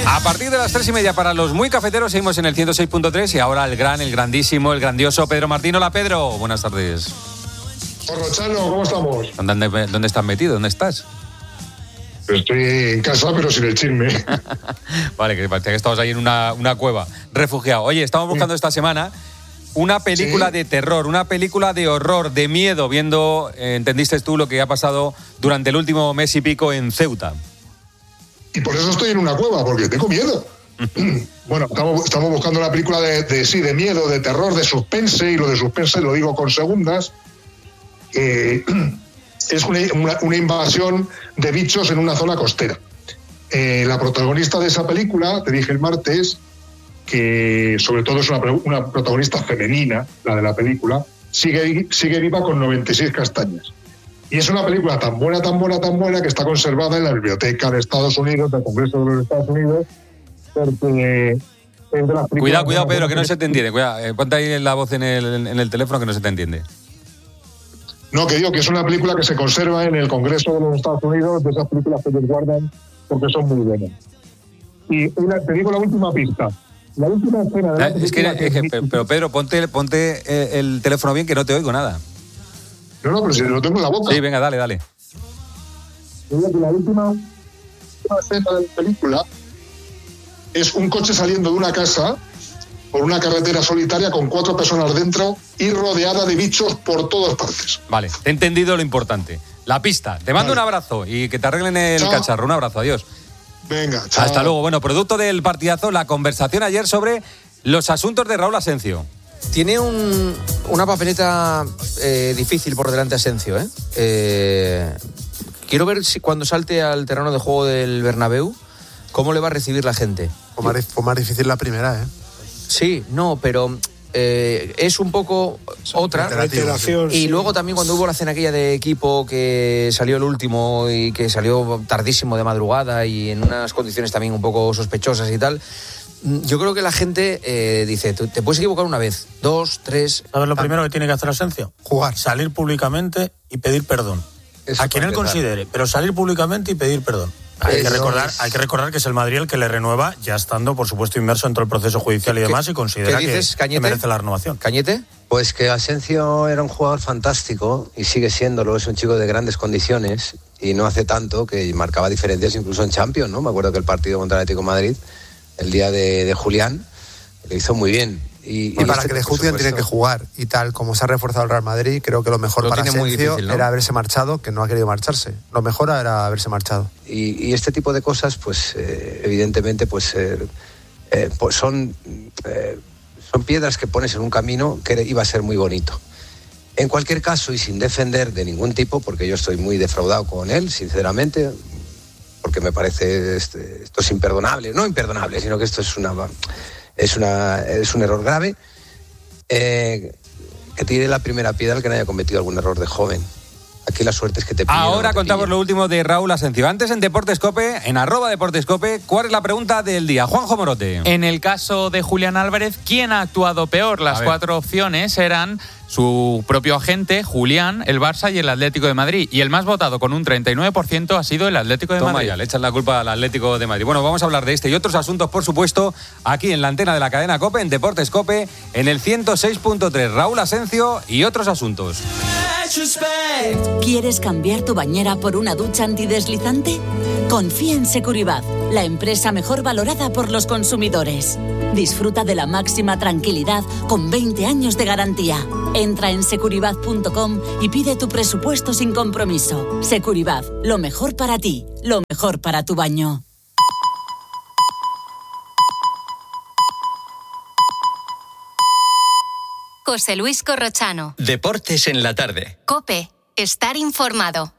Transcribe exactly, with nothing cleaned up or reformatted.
A partir de las tres y media para los muy cafeteros seguimos en el ciento seis punto tres y ahora el gran, el grandísimo, el grandioso Pedro Martín. Hola Pedro, buenas tardes. Corrochano, ¿cómo estamos? ¿Dónde, ¿Dónde estás metido? ¿Dónde estás? Estoy en casa, pero sin el chisme. Vale, que parecía que estabas ahí en una, una cueva, refugiado. Oye, estamos buscando esta semana una película ¿Sí? de terror, una película de horror, de miedo, viendo, eh, entendiste tú lo que ha pasado durante el último mes y pico en Ceuta. Y por eso estoy en una cueva, porque tengo miedo. Bueno, estamos, estamos buscando una película de, de, sí, de miedo, de terror, de suspense, y lo de suspense lo digo con segundas. Eh, es una, una, una invasión de bichos en una zona costera. Eh, la protagonista de esa película, te dije el martes, que sobre todo es una, una protagonista femenina, la de la película, sigue, sigue viva con noventa y seis castañas. Y es una película tan buena, tan buena, tan buena que está conservada en la Biblioteca de Estados Unidos, del Congreso de los Estados Unidos, porque es de las películas... Cuidado, cuidado, Pedro, que no se te entiende. Cuidado, eh, ponte ahí la voz en el, en el teléfono que no se te entiende. No, que digo que es una película que se conserva en el Congreso de los Estados Unidos, de esas películas que les guardan porque son muy buenas. Y una, te digo la última pista. La última escena de la es que, que, es que, pero Pedro, ponte, ponte el teléfono bien, que no te oigo nada. No, no, pero si lo tengo en la boca. Sí, venga, dale, dale. La última escena de la película es un coche saliendo de una casa por una carretera solitaria con cuatro personas dentro y rodeada de bichos por todas partes. Vale, te he entendido lo importante. La pista. Te mando vale. un abrazo y que te arreglen el chao. Cacharro. Un abrazo, adiós. Venga, chao. Hasta luego. Bueno, producto del partidazo, la conversación ayer sobre los asuntos de Raúl Asencio. Tiene un, una papeleta eh, difícil por delante Asencio, ¿eh? eh quiero ver si cuando salte al terreno de juego del Bernabéu, cómo le va a recibir la gente. Fue más, fue más difícil la primera, ¿eh? Sí, no, pero eh, es un poco otra. Reiteración, y sí. luego también cuando hubo la cena aquella de equipo que salió el último y que salió tardísimo de madrugada y en unas condiciones también un poco sospechosas y tal, yo creo que la gente eh, dice, te puedes equivocar una vez, dos, tres... ¿Sabes lo primero que tiene que hacer Asencio? Jugar. Salir públicamente y pedir perdón. Eso a quien él considere, pero salir públicamente y pedir perdón. Hay que, recordar, hay que recordar que es el Madrid el que le renueva, ya estando, por supuesto, inmerso en todo el proceso judicial y demás, y considera ¿qué dices, que, que merece la renovación. ¿Cañete? Pues que Asencio era un jugador fantástico y sigue siéndolo, es un chico de grandes condiciones y no hace tanto que marcaba diferencias incluso en Champions, ¿no? Me acuerdo que el partido contra el Atlético de Madrid, el día de, de Julián, lo hizo muy bien. Y, y, y para este, que le juzguen tiene que jugar, y tal como se ha reforzado el Real Madrid, creo que lo mejor lo para Asencio, ¿no?, era haberse marchado, que no ha querido marcharse. Lo mejor era haberse marchado. Y, y este tipo de cosas, pues eh, evidentemente, pues, eh, eh, pues son, eh, son piedras que pones en un camino que iba a ser muy bonito. En cualquier caso, y sin defender de ningún tipo, porque yo estoy muy defraudado con él, sinceramente, porque me parece este, esto es imperdonable, no imperdonable, sino que esto es una... Es, una, es un error grave, eh, que tire la primera piedra el que no haya cometido algún error de joven. Aquí la suerte es que te pillen. Ahora no te contamos pillen. Lo último de Raúl Asencio. Antes en Deportes Cope, en arroba Deportes Cope, ¿cuál es la pregunta del día? Juanjo Morote. En el caso de Julián Álvarez, ¿quién ha actuado peor? Las cuatro opciones eran su propio agente, Julián, el Barça y el Atlético de Madrid. Y el más votado, con un treinta y nueve por ciento, ha sido el Atlético de Toma Madrid. ya, le echan la culpa al Atlético de Madrid. Bueno, vamos a hablar de este y otros asuntos, por supuesto, aquí en la antena de la cadena COPE, en Deportes COPE, en el ciento seis punto tres. Raúl Asencio y otros asuntos. ¿Quieres cambiar tu bañera por una ducha antideslizante? Confía en Securibat, la empresa mejor valorada por los consumidores. Disfruta de la máxima tranquilidad con veinte años de garantía. Entra en securibat punto com y pide tu presupuesto sin compromiso. Securibat, lo mejor para ti, lo mejor para tu baño. José Luis Corrochano. Deportes en la tarde. COPE. Estar informado.